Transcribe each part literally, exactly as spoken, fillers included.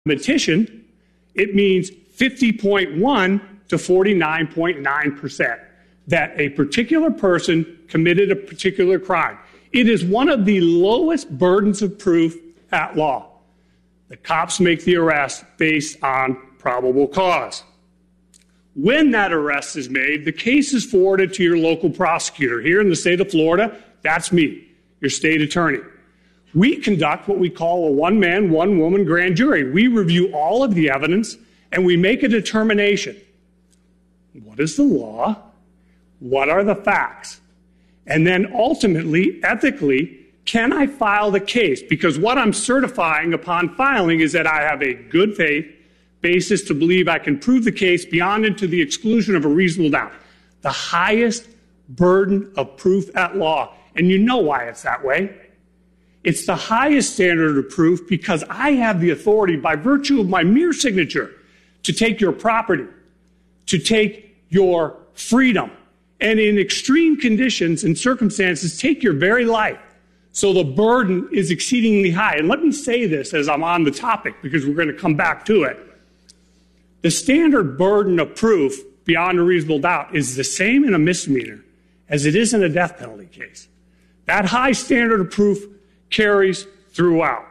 mathematician, it means fifty point one to forty-nine point nine percent that a particular person committed a particular crime. It is one of the lowest burdens of proof at law. The cops make the arrest based on probable cause. When that arrest is made, the case is forwarded to your local prosecutor. Here in the state of Florida, that's me, your state attorney. We conduct what we call a one-man, one-woman grand jury. We review all of the evidence, and we make a determination. What is the law? What are the facts? And then ultimately, ethically, can I file the case? Because what I'm certifying upon filing is that I have a good faith basis to believe I can prove the case beyond and to the exclusion of a reasonable doubt. The highest burden of proof at law. And you know why it's that way. It's the highest standard of proof because I have the authority by virtue of my mere signature to take your property, to take your freedom, and in extreme conditions and circumstances, take your very life. So the burden is exceedingly high. And let me say this as I'm on the topic, because we're going to come back to it. The standard burden of proof beyond a reasonable doubt is the same in a misdemeanor as it is in a death penalty case. That high standard of proof carries throughout.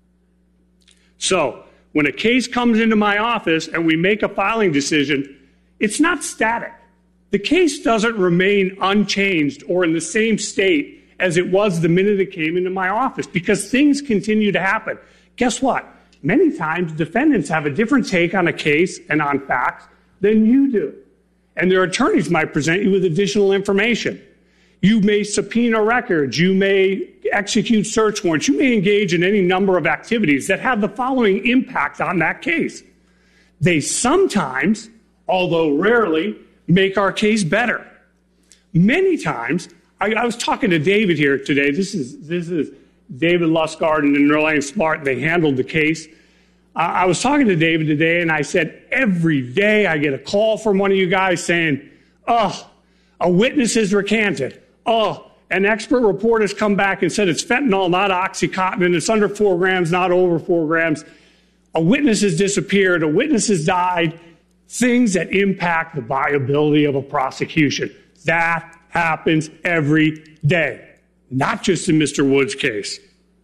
So when a case comes into my office and we make a filing decision, it's not static. The case doesn't remain unchanged or in the same state as it was the minute it came into my office, because things continue to happen. Guess what? Many times defendants have a different take on a case and on facts than you do. And their attorneys might present you with additional information. You may subpoena records. You may execute search warrants. You may engage in any number of activities that have the following impact on that case. They sometimes, although rarely, make our case better. Many times, I, I was talking to David here today. This is this is David Lustgarten and Nerlane Smart. They handled the case. Uh, I was talking to David today, and I said, every day I get a call from one of you guys saying, oh, a witness is recanted. Oh, an expert report has come back and said it's fentanyl, not OxyContin, and it's under four grams, not over four grams. A witness has disappeared. A witness has died. Things that impact the viability of a prosecution. That happens every day, not just in Mister Wood's case.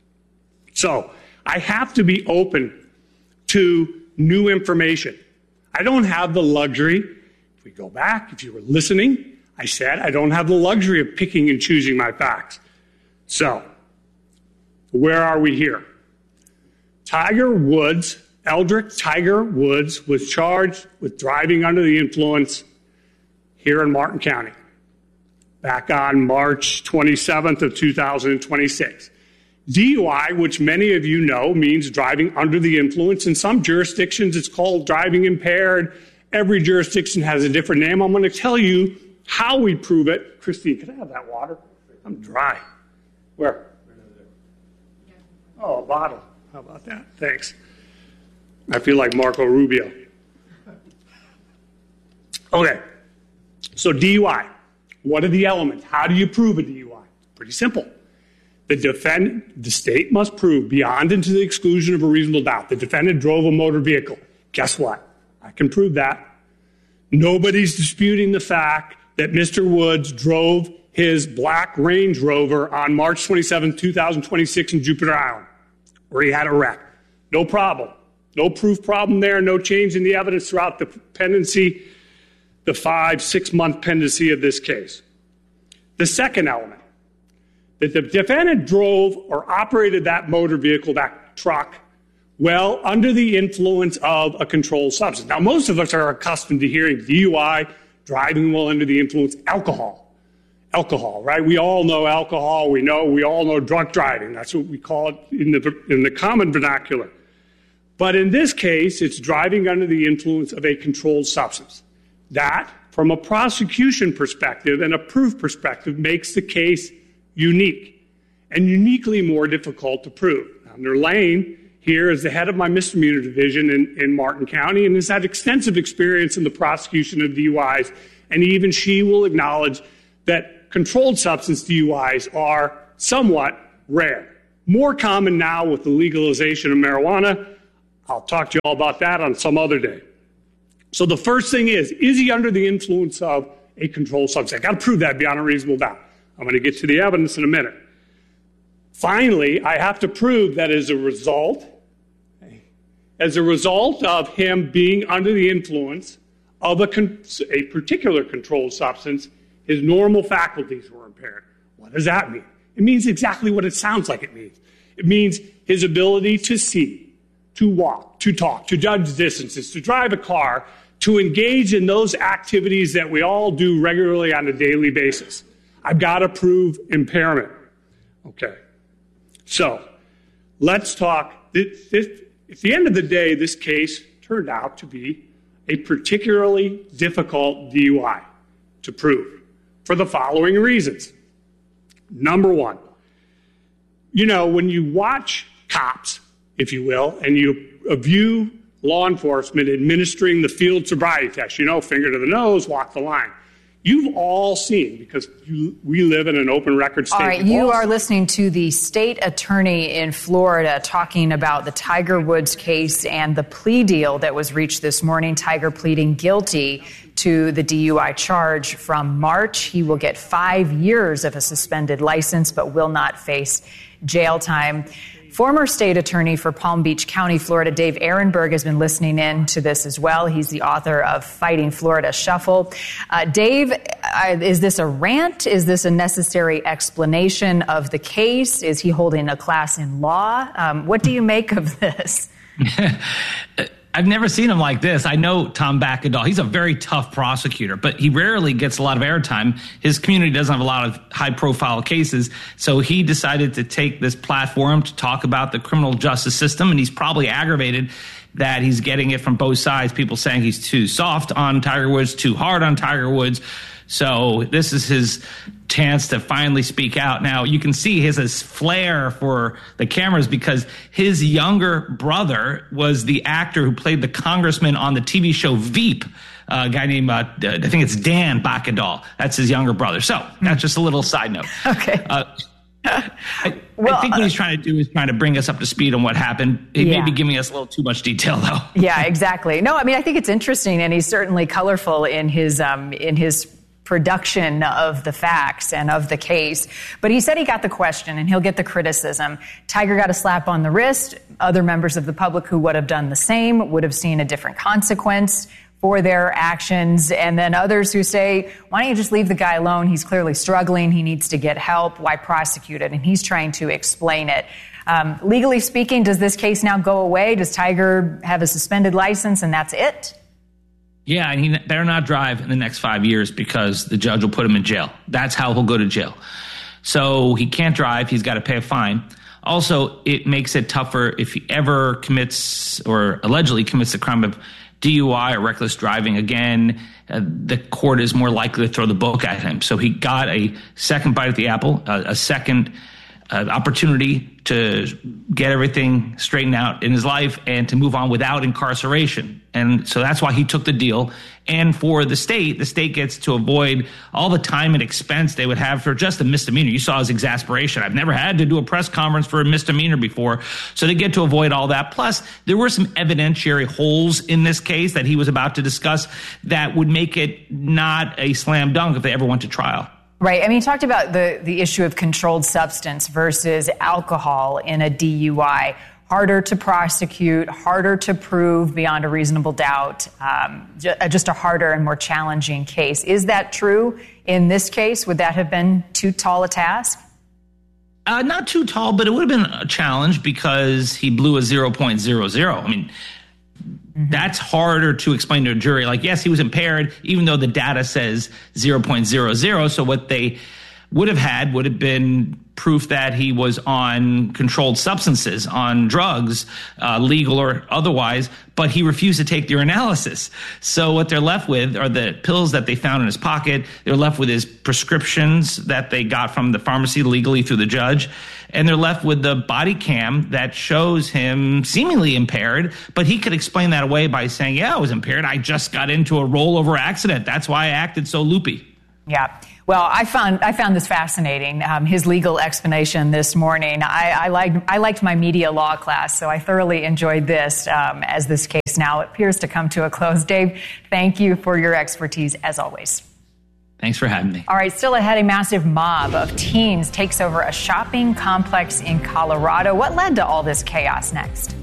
So I have to be open to new information. I don't have the luxury. If we go back, if you were listening, I said I don't have the luxury of picking and choosing my facts. So where are we here? Tiger Woods, Eldrick Tiger Woods, was charged with driving under the influence here in Martin County back on March twenty-seventh of two thousand twenty-six. D U I, which many of you know, means driving under the influence. In some jurisdictions, it's called driving impaired. Every jurisdiction has a different name. I'm going to tell you how we prove it. Christine, can I have that water? I'm dry. Where? Oh, a bottle. How about that? Thanks. I feel like Marco Rubio. Okay. So D U I. What are the elements? How do you prove a D U I? Pretty simple. The defendant, the state must prove beyond and to the exclusion of a reasonable doubt the defendant drove a motor vehicle. Guess what? I can prove that. Nobody's disputing the fact that Mister Woods drove his black Range Rover on March twenty-seventh, two thousand twenty-six in Jupiter Island, where he had a wreck. No problem. No proof problem there. No change in the evidence throughout the pendency, the five, six-month pendency of this case. The second element, that the defendant drove or operated that motor vehicle, that truck, well, under the influence of a controlled substance. Now, most of us are accustomed to hearing D U I, driving while under the influence, alcohol. Alcohol, right? We all know alcohol. We know, we all know drunk driving. That's what we call it in the, in the common vernacular. But in this case, it's driving under the influence of a controlled substance. That, from a prosecution perspective and a proof perspective, makes the case unique and uniquely more difficult to prove. Now, Nerlane here is the head of my misdemeanor division in, in Martin County and has had extensive experience in the prosecution of D U Is, and even she will acknowledge that controlled substance D U Is are somewhat rare. More common now with the legalization of marijuana. I'll talk to you all about that on some other day. So the first thing is, is he under the influence of a controlled substance? I got to prove that beyond a reasonable doubt. I'm going to get to the evidence in a minute. Finally, I have to prove that as a result, as a result of him being under the influence of a, con- a particular controlled substance, his normal faculties were impaired. What does that mean? It means exactly what it sounds like it means. It means his ability to see, to walk, to talk, to judge distances, to drive a car, to engage in those activities that we all do regularly on a daily basis. I've got to prove impairment. Okay. So let's talk. This, this, at the end of the day, this case turned out to be a particularly difficult D U I to prove for the following reasons. Number one, you know, when you watch cops, if you will, and you view law enforcement administering the field sobriety test, you know, finger to the nose, walk the line. You've all seen, because you, we live in an open record state. All right, you are listening to the state attorney in Florida talking about the Tiger Woods case and the plea deal that was reached this morning. Tiger pleading guilty to the D U I charge from March. He will get five years of a suspended license, but will not face jail time. Former state attorney for Palm Beach County, Florida, Dave Ehrenberg, has been listening in to this as well. He's the author of Fighting Florida Shuffle. Uh, Dave, uh, is this a rant? Is this a necessary explanation of the case? Is he holding a class in law? Um, what do you make of this? I've never seen him like this. I know Tom Bakkedahl. He's a very tough prosecutor, but he rarely gets a lot of airtime. His community doesn't have a lot of high-profile cases, so he decided to take this platform to talk about the criminal justice system, and he's probably aggravated that he's getting it from both sides, people saying he's too soft on Tiger Woods, too hard on Tiger Woods. So this is his chance to finally speak out. Now, you can see his, his flair for the cameras because his younger brother was the actor who played the congressman on the T V show Veep, uh, a guy named, uh, I think it's Dan Bakkedahl. That's his younger brother. So that's just a little side note. Okay. Uh, I, well, I think what he's trying to do is trying to bring us up to speed on what happened. He yeah. may be giving us a little too much detail, though. Yeah, exactly. No, I mean, I think it's interesting, and he's certainly colorful in his um, in his production of the facts and of the case. But he said he got the question, and he'll get the criticism. Tiger got a slap on the wrist. Other members of the public who would have done the same would have seen a different consequence for their actions. And then others who say, why don't you just leave the guy alone? He's clearly struggling. He needs to get help. Why prosecute it? And he's trying to explain it. Um, legally speaking, does this case now go away? Does Tiger have a suspended license and that's it? Yeah, and he better not drive in the next five years because the judge will put him in jail. That's how he'll go to jail. So he can't drive. He's got to pay a fine. Also, it makes it tougher if he ever commits or allegedly commits the crime of D U I or reckless driving again. Uh, the court is more likely to throw the book at him. So he got a second bite at the apple, uh, a second uh, opportunity to get everything straightened out in his life and to move on without incarceration. And so that's why he took the deal. And for the state, the state gets to avoid all the time and expense they would have for just a misdemeanor. You saw his exasperation. I've never had to do a press conference for a misdemeanor before. So they get to avoid all that. Plus, there were some evidentiary holes in this case that he was about to discuss that would make it not a slam dunk if they ever went to trial. Right. I mean, you talked about the, the issue of controlled substance versus alcohol in a D U I. Harder to prosecute, harder to prove beyond a reasonable doubt, um, just a harder and more challenging case. Is that true in this case? Would that have been too tall a task? Uh, not too tall, but it would have been a challenge because he blew a zero point zero zero. I mean, mm-hmm. That's harder to explain to a jury. Like, yes, he was impaired, even though the data says zero point zero zero. So what they would have had would have been proof that he was on controlled substances, on drugs, uh, legal or otherwise, but he refused to take their analysis. So what they're left with are the pills that they found in his pocket. They're left with his prescriptions that they got from the pharmacy legally through the judge. And they're left with the body cam that shows him seemingly impaired, but he could explain that away by saying, yeah, I was impaired. I just got into a rollover accident. That's why I acted so loopy. Yeah. Well, I found I found this fascinating, um, his legal explanation this morning. I, I, liked, I liked my media law class, so I thoroughly enjoyed this um, as this case now appears to come to a close. Dave, thank you for your expertise, as always. Thanks for having me. All right, still ahead, a massive mob of teens takes over a shopping complex in Colorado. What led to all this chaos next?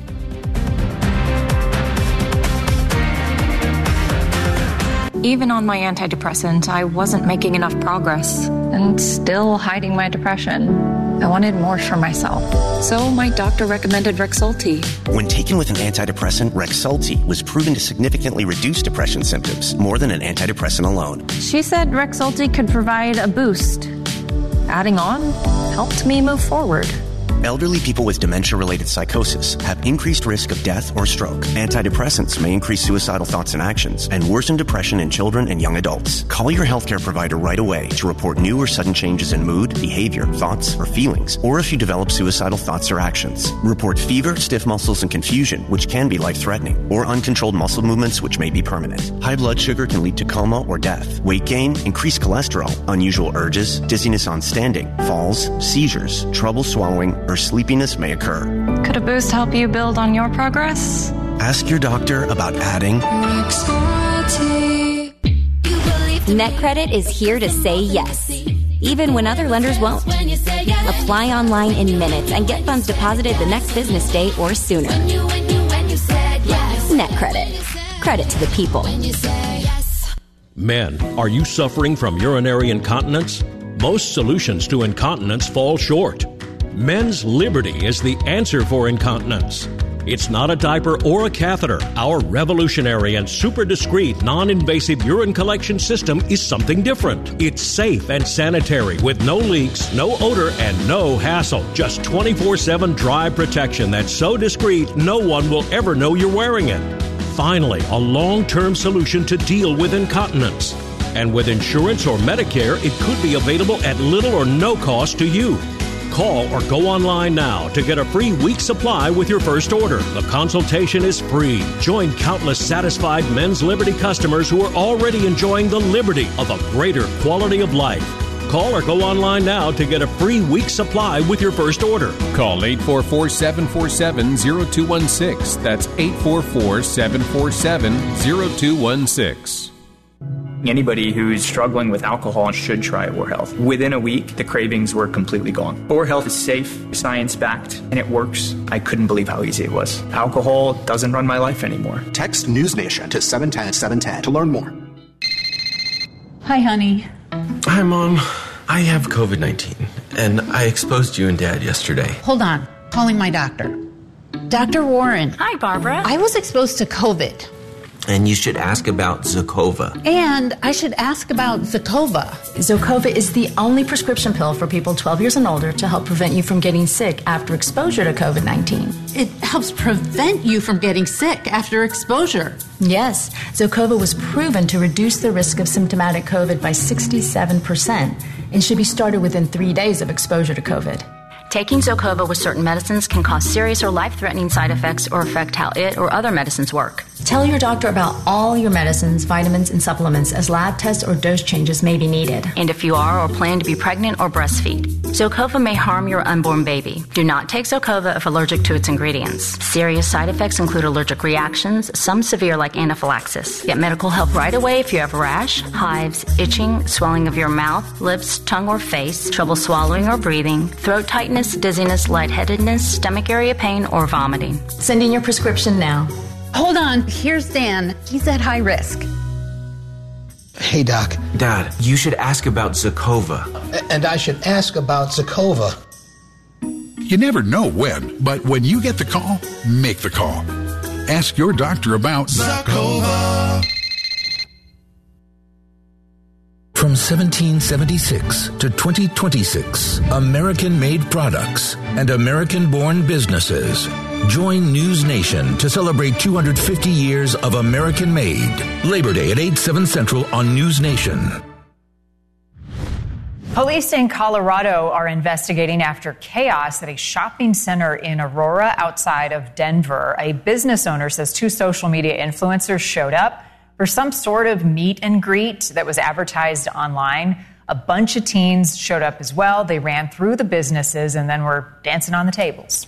Even on my antidepressant, I wasn't making enough progress and still hiding my depression. I wanted more for myself. So my doctor recommended Rexulti. When taken with an antidepressant, Rexulti was proven to significantly reduce depression symptoms more than an antidepressant alone. She said Rexulti could provide a boost. Adding on helped me move forward. Elderly people with dementia-related psychosis have increased risk of death or stroke. Antidepressants may increase suicidal thoughts and actions and worsen depression in children and young adults. Call your healthcare provider right away to report new or sudden changes in mood, behavior, thoughts, or feelings, or if you develop suicidal thoughts or actions. Report fever, stiff muscles, and confusion, which can be life-threatening, or uncontrolled muscle movements, which may be permanent. High blood sugar can lead to coma or death. Weight gain, increased cholesterol, unusual urges, dizziness on standing, falls, seizures, trouble swallowing, or sleepiness may occur. Could a boost help you build on your progress? Ask your doctor about adding NetCredit is here to say yes, even when other lenders won't. Apply online in minutes and get funds deposited the next business day or sooner. NetCredit. Credit to the people. Men, are you suffering from urinary incontinence? Most solutions to incontinence fall short. Men's Liberty is the answer for incontinence. It's not a diaper or a catheter. Our revolutionary and super discreet non-invasive urine collection system is something different. It's safe and sanitary with no leaks, no odor, and no hassle. Just twenty-four seven dry protection that's so discreet no one will ever know you're wearing it. Finally, a long-term solution to deal with incontinence. And with insurance or Medicare, it could be available at little or no cost to you. Call or go online now to get a free week supply with your first order. The consultation is free. Join countless satisfied Men's Liberty customers who are already enjoying the liberty of a greater quality of life. Call or go online now to get a free week supply with your first order. Call eight four four, seven four seven, zero two one six. That's eight four four, seven four seven, zero two one six. Anybody who's struggling with alcohol should try Or Health. Within a week, the cravings were completely gone. Or Health is safe, science-backed, and it works. I couldn't believe how easy it was. Alcohol doesn't run my life anymore. Text NewsNation to seven one zero seven one zero to learn more. Hi, honey. Hi, Mom. I have covid nineteen, and I exposed you and Dad yesterday. Hold on. Calling my doctor. Doctor Warren. Hi, Barbara. I was exposed to COVID. And you should ask about Zocova. And I should ask about Zocova. Zocova is the only prescription pill for people twelve years and older to help prevent you from getting sick after exposure to covid nineteen. It helps prevent you from getting sick after exposure. Yes, Zocova was proven to reduce the risk of symptomatic COVID by sixty-seven percent and should be started within three days of exposure to COVID. Taking Zocova with certain medicines can cause serious or life-threatening side effects or affect how it or other medicines work. Tell your doctor about all your medicines, vitamins, and supplements as lab tests or dose changes may be needed. And if you are or plan to be pregnant or breastfeed. Zocova may harm your unborn baby. Do not take Zocova if allergic to its ingredients. Serious side effects include allergic reactions, some severe like anaphylaxis. Get medical help right away if you have a rash, hives, itching, swelling of your mouth, lips, tongue, or face, trouble swallowing or breathing, throat tightness, dizziness, lightheadedness, stomach area pain, or vomiting. Send in your prescription now. Hold on. Here's Dan. He's at high risk. Hey, Doc. Dad, you should ask about Zocova. And I should ask about Zocova. You never know when, but when you get the call, make the call. Ask your doctor about Zocova. From seventeen seventy-six to twenty twenty-six, American-made products and American-born businesses. Join News Nation to celebrate two hundred fifty years of American-made. Labor Day at eight, seven Central on News Nation. Police in Colorado are investigating after chaos at a shopping center in Aurora outside of Denver. A business owner says two social media influencers showed up for some sort of meet and greet that was advertised online. A bunch of teens showed up as well. They ran through the businesses and then were dancing on the tables.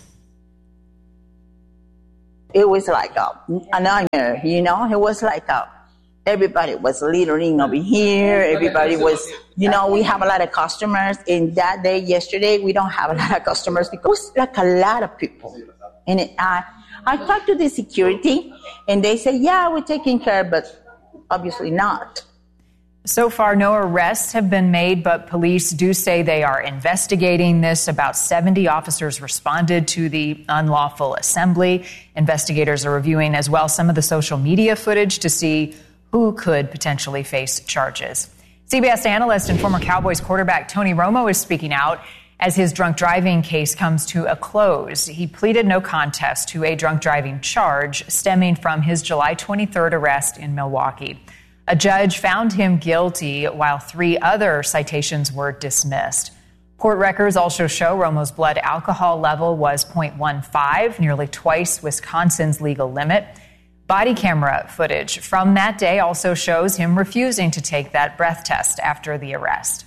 It was like a, a nightmare, you know? It was like a, everybody was littering over here. Everybody was, you know, we have a lot of customers. And that day, yesterday, we don't have a lot of customers because it was like a lot of people. And it, I, I talked to the security, and they say, yeah, we're taking care, but obviously not. So far, no arrests have been made, but police do say they are investigating this. About seventy officers responded to the unlawful assembly. Investigators are reviewing as well some of the social media footage to see who could potentially face charges. C B S analyst and former Cowboys quarterback Tony Romo is speaking out as his drunk driving case comes to a close. He pleaded no contest to a drunk driving charge stemming from his July twenty-third arrest in Milwaukee. A judge found him guilty while three other citations were dismissed. Court records also show Romo's blood alcohol level was point one five, nearly twice Wisconsin's legal limit. Body camera footage from that day also shows him refusing to take that breath test after the arrest.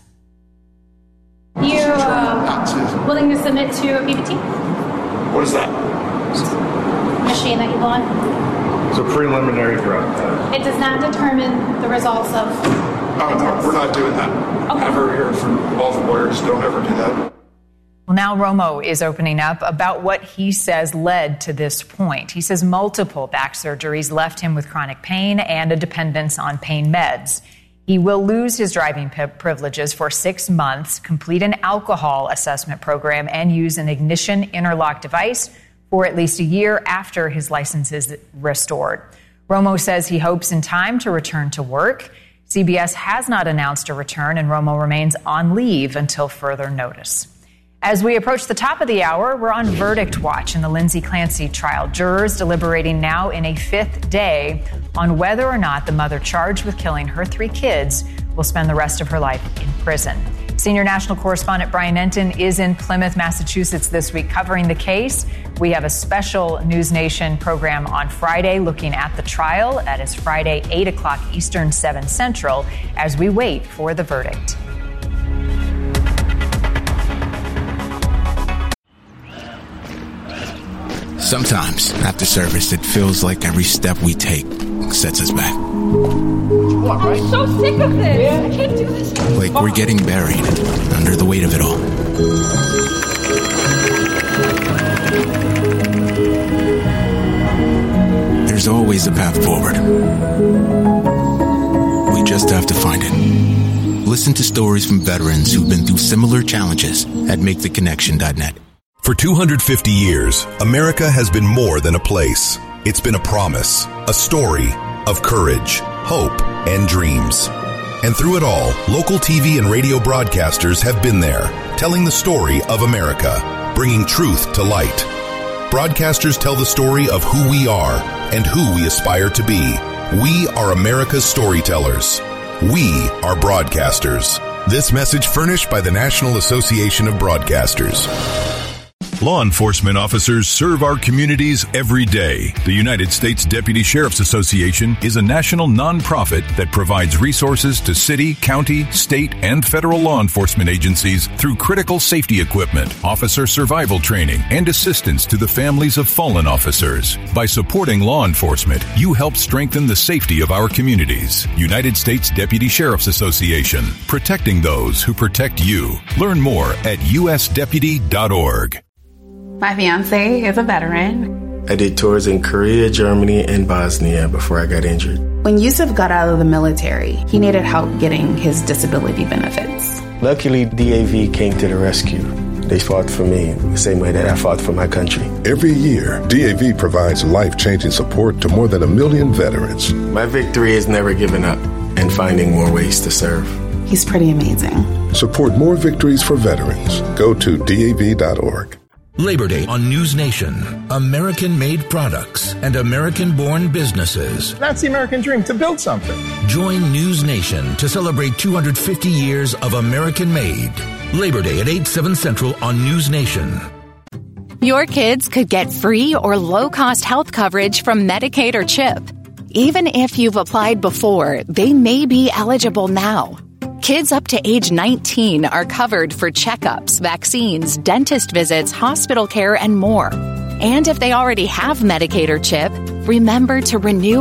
You uh, willing to submit to a P P T? What is that? Machine that you go on. It's a preliminary drug. It does not determine the results of Oh, the no, test. we're not doing that. Okay. Ever hear from all the lawyers, don't ever do that. Well, now Romo is opening up about what he says led to this point. He says multiple back surgeries left him with chronic pain and a dependence on pain meds. He will lose his driving p- privileges for six months, complete an alcohol assessment program, and use an ignition interlock device for at least a year after his license is restored. Romo says he hopes in time to return to work. C B S has not announced a return, and Romo remains on leave until further notice. As we approach the top of the hour, we're on verdict watch in the Lindsay Clancy trial. Jurors deliberating now in a fifth day on whether or not the mother charged with killing her three kids will spend the rest of her life in prison. Senior national correspondent Brian Enton is in Plymouth, Massachusetts this week covering the case. We have a special News Nation program on Friday looking at the trial. That is Friday, eight o'clock Eastern, seven Central, as we wait for the verdict. Sometimes, after service, it feels like every step we take sets us back. I'm so sick of this. I can't do this. Like we're getting buried under the weight of it all. There's always a path forward. We just have to find it. Listen to stories from veterans who've been through similar challenges at make the connection dot net. For two hundred fifty years, America has been more than a place. It's been a promise, a story of courage, hope, and dreams. And through it all, local T V and radio broadcasters have been there, telling the story of America, bringing truth to light. Broadcasters tell the story of who we are and who we aspire to be. We are America's storytellers. We are broadcasters. This message furnished by the National Association of Broadcasters. Law enforcement officers serve our communities every day. The United States Deputy Sheriff's Association is a national nonprofit that provides resources to city, county, state, and federal law enforcement agencies through critical safety equipment, officer survival training, and assistance to the families of fallen officers. By supporting law enforcement, you help strengthen the safety of our communities. United States Deputy Sheriff's Association, protecting those who protect you. Learn more at u s deputy dot org. My fiance is a veteran. I did tours in Korea, Germany, and Bosnia before I got injured. When Yusuf got out of the military, he needed help getting his disability benefits. Luckily, D A V came to the rescue. They fought for me the same way that I fought for my country. Every year, D A V provides life-changing support to more than a million veterans. My victory is never giving up and finding more ways to serve. He's pretty amazing. Support more victories for veterans. Go to D A V dot org. Labor Day on News Nation. American-made products and American-born businesses. That's the American dream, to build something. Join News Nation to celebrate two hundred fifty years of American-made. Labor Day at eight, seven Central on News Nation. Your kids could get free or low-cost health coverage from Medicaid or CHIP. Even if you've applied before, they may be eligible now. Kids up to age nineteen are covered for checkups, vaccines, dentist visits, hospital care, and more. And if they already have Medicaid or CHIP, remember to renew